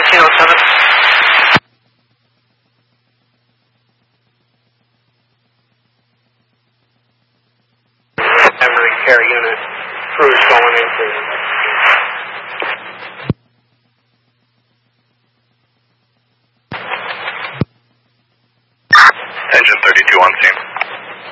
1907. Memory care unit. Crews going into. Engine 32 on scene.